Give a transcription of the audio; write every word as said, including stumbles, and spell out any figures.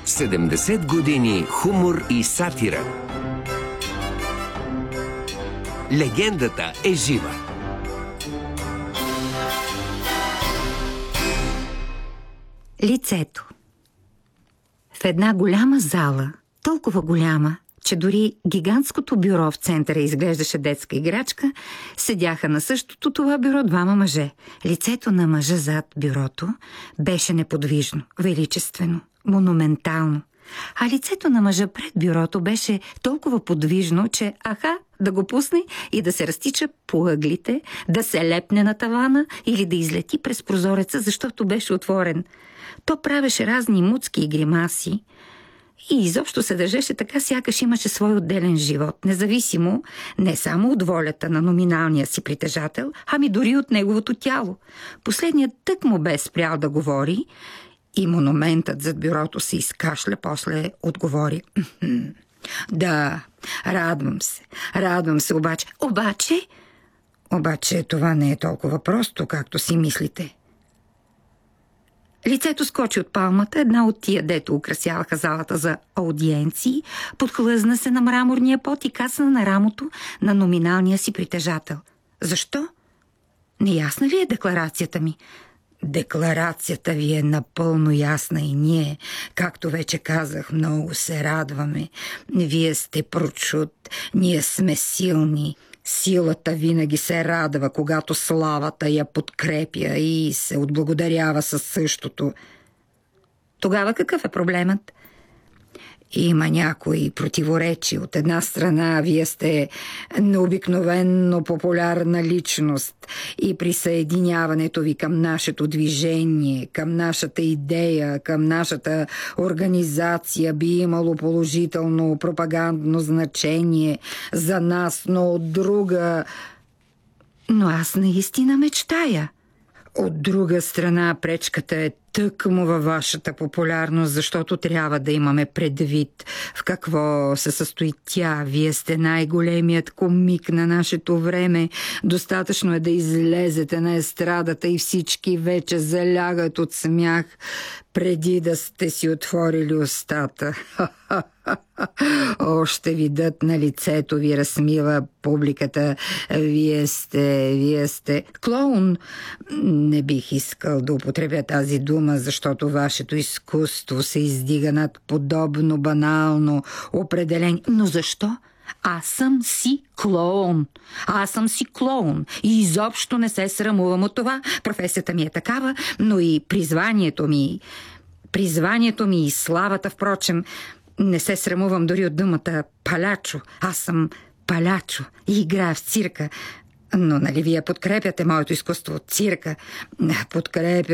седемдесет години хумор и сатира. Легендата е жива. Лицето. В една голяма зала, толкова голяма, че дори гигантското бюро в центъра изглеждаше детска играчка, седяха на същото това бюро двама мъже. Лицето на мъжа зад бюрото беше неподвижно, величествено, монументално, а лицето на мъжа пред бюрото беше толкова подвижно, че аха, да го пусне и да се разтича по ъглите, да се лепне на тавана или да излети през прозореца, защото беше отворен. То правеше разни муцки и гримаси и изобщо се държеше така, сякаш имаше свой отделен живот, независимо не само от волята на номиналния си притежател, ами дори от неговото тяло. Последният тък му бе спрял да говори и монументът зад бюрото се изкашля, после отговори: да, радвам се, радвам се, обаче, обаче, обаче това не е толкова просто, както си мислите. Лицето скочи от палмата, една от тия, дето украсяваха залата за аудиенции, подхлъзна се на мраморния пот и кацна на рамото на номиналния си притежател. Защо? Неясна ли е декларацията ми? Декларацията ви е напълно ясна и ние, както вече казах, много се радваме. Вие сте прочут, ние сме силни. Силата винаги се радва, когато славата я подкрепя и се отблагодарява със същото. Тогава какъв е проблемът? Има някои противоречия. От една страна, вие сте необикновенно популярна личност и присъединяването ви към нашето движение, към нашата идея, към нашата организация би имало положително пропагандно значение за нас, но от друга... Но аз наистина мечтая. От друга страна, пречката е тъкмо във вашата популярност, защото трябва да имаме предвид в какво се състои тя. Вие сте най-големият комик на нашето време. Достатъчно е да излезете на естрадата и всички вече залягат от смях, преди да сте си отворили устата. Още видът на лицето ви разсмива публиката. Вие сте, вие сте клоун. Не бих искал да употребя тази дума, защото вашето изкуство се издига над подобно банално определение. Но защо? Аз съм си клоун. Аз съм си клоун. И изобщо не се срамувам от това. Професията ми е такава, но и призванието ми... Призванието ми и славата, впрочем, не се срамувам дори от думата палячо. Аз съм палячо и играя в цирка. Но нали вие подкрепяте моето изкуство от цирка? Подкрепя